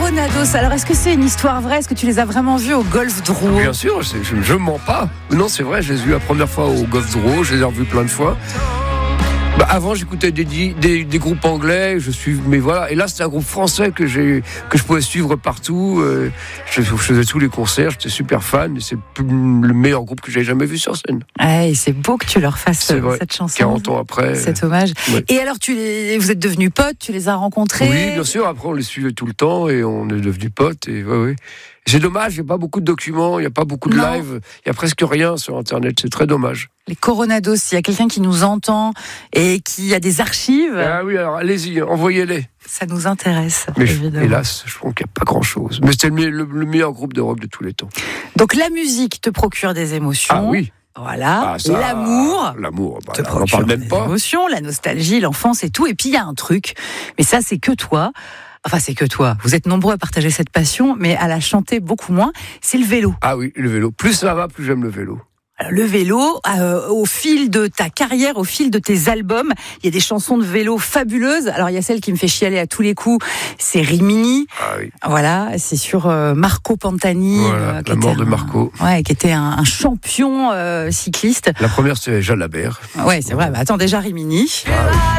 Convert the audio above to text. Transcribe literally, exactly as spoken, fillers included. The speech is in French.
Coronados, alors est-ce que c'est une histoire vraie? Est-ce que tu les as vraiment vus au Golf Drouot? Bien sûr, c'est, je ne mens pas. Non, c'est vrai, je les ai vus la première fois au Golf Drouot, je les ai revus plein de fois. Bah, avant, j'écoutais des, des, des groupes anglais, je suis, mais voilà. Et là, c'était un groupe français que j'ai, que je pouvais suivre partout. Euh, je, je faisais tous les concerts, j'étais super fan. Et c'est le meilleur groupe que j'ai jamais vu sur scène. Ah, et c'est beau que tu leur fasses c'est vrai, cette chanson. quarante ans après. Cet hommage. Ouais. Et alors, tu les, vous êtes devenus potes, tu les as rencontrés? Oui, bien sûr. Après, on les suivait tout le temps et on est devenus potes. Et ouais, ouais. C'est dommage, il n'y a pas beaucoup de documents, il n'y a pas beaucoup de non. live, il n'y a presque rien sur Internet, c'est très dommage. Les Coronados, s'il y a quelqu'un qui nous entend et qui a des archives... Ah oui, alors allez-y, envoyez-les. Ça nous intéresse, mais évidemment. Hélas, je pense qu'il n'y a pas grand-chose. Mais c'était le, le, le meilleur groupe de rock de tous les temps. Donc la musique te procure des émotions. Ah oui. Voilà, ah, ça, l'amour, l'amour bah, te on n'en parle même pas. L'émotion, la nostalgie, l'enfance et tout. Et puis il y a un truc, mais ça c'est que toi. Enfin, c'est que toi. Vous êtes nombreux à partager cette passion, mais à la chanter beaucoup moins. C'est le vélo. Ah oui, le vélo. Plus ça va, plus j'aime le vélo. Alors, le vélo, euh, au fil de ta carrière, au fil de tes albums, il y a des chansons de vélo fabuleuses. Alors, il y a celle qui me fait chialer à tous les coups, c'est Rimini. Ah oui. Voilà, c'est sur euh, Marco Pantani. Voilà, euh, qui la mort de un, Marco. Ouais, qui était un, un champion euh, cycliste. La première, c'est Jalabert. Ouais, c'est vrai. Bah, attends, déjà Rimini. Ah oui.